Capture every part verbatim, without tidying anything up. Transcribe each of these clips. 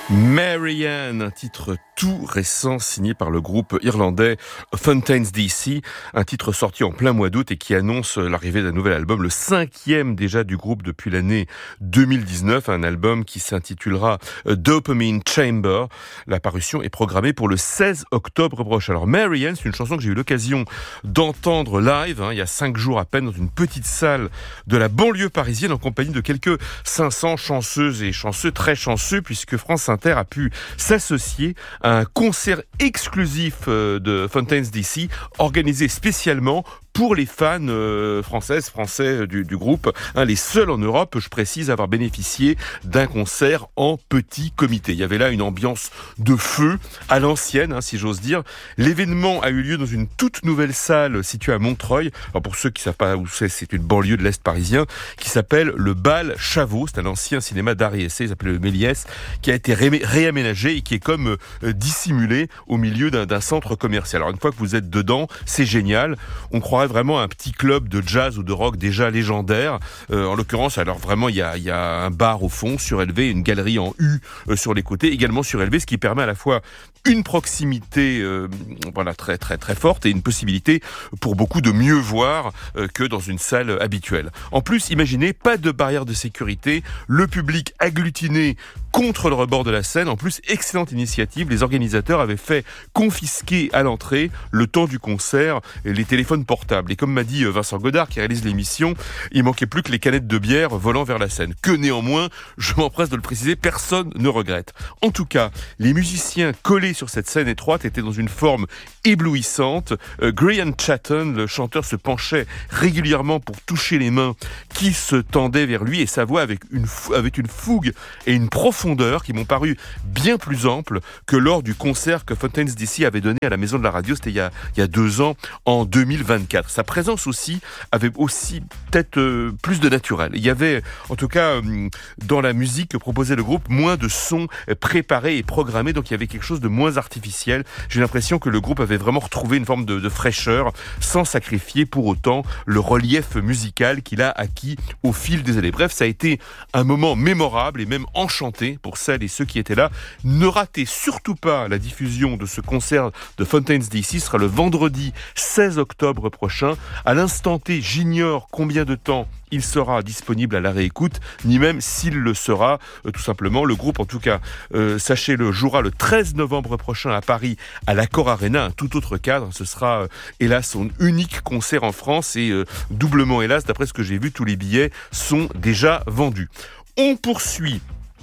Marianne, un titre tout récent signé par le groupe irlandais Fontaines D C, un titre sorti en plein mois d'août et qui annonce l'arrivée d'un nouvel album, le cinquième déjà du groupe depuis l'année deux mille dix-neuf, un album qui s'intitulera Dopamine Chamber. La parution est programmée pour le seize octobre prochain. Alors Marianne, c'est une chanson que j'ai eu l'occasion d'entendre live, hein, il y a cinq jours à peine, dans une petite salle de la banlieue parisienne en compagnie de quelques cinq cents chanceuses et chanceux, très chanceux, puisque France Inter a pu s'associer à un concert exclusif de Fontaines D C organisé spécialement pour les fans euh, françaises, français du, du groupe, hein, les seuls en Europe, je précise, à avoir bénéficié d'un concert en petit comité. Il y avait là une ambiance de feu à l'ancienne, hein, si j'ose dire. L'événement a eu lieu dans une toute nouvelle salle située à Montreuil. Alors pour ceux qui ne savent pas où c'est, c'est une banlieue de l'Est parisien qui s'appelle le Bal Chavot. C'est un ancien cinéma d'art et essai, il s'appelait le Méliès, qui a été ré- réaménagé et qui est comme euh, dissimulé au milieu d'un, d'un centre commercial. Alors une fois que vous êtes dedans, c'est génial. On croirait vraiment un petit club de jazz ou de rock déjà légendaire. Euh, en l'occurrence, alors vraiment, il y a, il y a un bar au fond, surélevé, une galerie en U euh, sur les côtés, également surélevé, ce qui permet à la fois une proximité euh, voilà très très très forte et une possibilité pour beaucoup de mieux voir euh, que dans une salle habituelle. En plus, imaginez, pas de barrière de sécurité, le public agglutiné contre le rebord de la scène. En plus, excellente initiative, les organisateurs avaient fait confisquer à l'entrée, le temps du concert, les téléphones portables. Et comme m'a dit Vincent Godard, qui réalise l'émission, il manquait plus que les canettes de bière volant vers la scène. Que néanmoins, je m'empresse de le préciser, personne ne regrette. En tout cas, les musiciens collés sur cette scène étroite étaient dans une forme éblouissante. Euh, Graham Chatton, le chanteur, se penchait régulièrement pour toucher les mains qui se tendaient vers lui, et sa voix avec une, fou- avec une fougue et une profondeur qui m'ont paru bien plus amples que lors du concert que Fontaines D C avait donné à la Maison de la Radio, c'était il y a, il y a deux ans, en deux mille vingt-quatre. Sa présence aussi avait aussi peut-être euh, plus de naturel. Il y avait, en tout cas, euh, dans la musique que proposait le groupe, moins de sons préparés et programmés, donc il y avait quelque chose de moins artificiel. J'ai l'impression que le groupe avait vraiment retrouvé une forme de, de fraîcheur, sans sacrifier pour autant le relief musical qu'il a acquis au fil des années. Bref, ça a été un moment mémorable et même enchanté pour celles et ceux qui étaient là. Ne ratez surtout pas la diffusion de ce concert de Fontaines D C, ce sera le vendredi seize octobre prochain. À l'instant T, j'ignore combien de temps il sera disponible à la réécoute, ni même s'il le sera, euh, tout simplement. Le groupe, en tout cas, euh, sachez-le, jouera le treize novembre prochain à Paris, à l'Accor Arena, un tout autre cadre. Ce sera, euh, hélas, son unique concert en France et euh, doublement, hélas, d'après ce que j'ai vu, tous les billets sont déjà vendus. On poursuit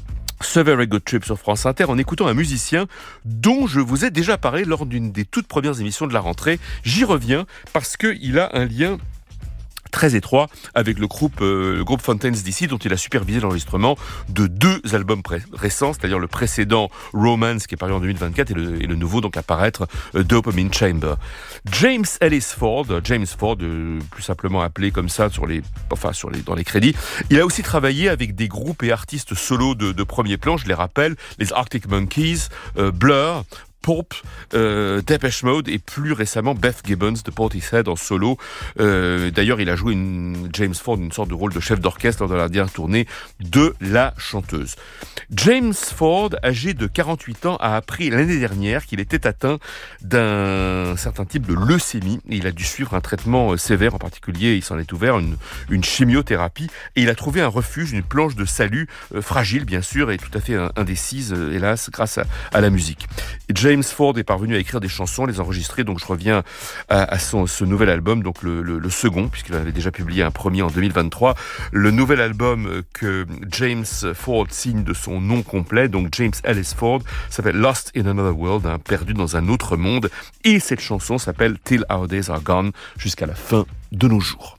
ce Very Good Trip sur France Inter en écoutant un musicien dont je vous ai déjà parlé lors d'une des toutes premières émissions de la rentrée. J'y reviens parce qu'il a un lien très étroit avec le groupe, euh, le groupe Fontaines D C, dont il a supervisé l'enregistrement de deux albums pré- récents, c'est-à-dire le précédent Romance qui est paru en deux mille vingt-quatre et le, et le nouveau donc à paraître euh, Dopamine Chamber. James Ellis Ford, James Ford, euh, plus simplement appelé comme ça sur les, enfin sur les, dans les crédits, il a aussi travaillé avec des groupes et artistes solos de, de premier plan. Je les rappelle, les Arctic Monkeys, euh, Blur, Pulp, euh, Depeche Mode et plus récemment Beth Gibbons de Portishead en solo. Euh, d'ailleurs, il a joué une, James Ford une sorte de rôle de chef d'orchestre lors de la dernière tournée de la chanteuse. James Ford, âgé de quarante-huit ans, a appris l'année dernière qu'il était atteint d'un certain type de leucémie. Et il a dû suivre un traitement sévère, en particulier, il s'en est ouvert, une, une chimiothérapie. Et il a trouvé un refuge, une planche de salut, euh, fragile bien sûr, et tout à fait indécise, euh, hélas, grâce à, à la musique. Et James Ford est parvenu à écrire des chansons, les enregistrer, donc je reviens à, à son, ce nouvel album, donc le, le, le second, puisqu'il avait déjà publié un premier en deux mille vingt-trois. Le nouvel album que James Ford signe de son nom complet, donc James Ellis Ford, s'appelle Lost in Another World, hein, perdu dans un autre monde, et cette chanson s'appelle Till Our Days Are Gone, jusqu'à la fin de nos jours.